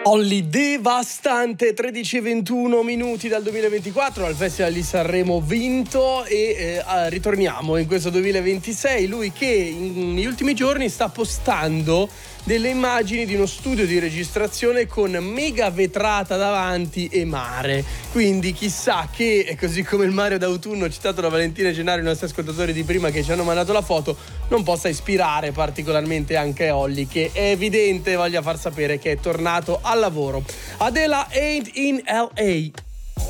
Olly, devastante, 13:21 minuti dal 2024 al Festival di Sanremo vinto e ritorniamo in questo 2026. Lui che negli ultimi giorni sta postando delle immagini di uno studio di registrazione con mega vetrata davanti e mare. Quindi chissà che, così come il Mario d'autunno citato da Valentina Gennaro, i nostri ascoltatori di prima che ci hanno mandato la foto, non possa ispirare particolarmente anche Olly, che è evidente voglia far sapere che è tornato al lavoro. Adela Ain't in LA.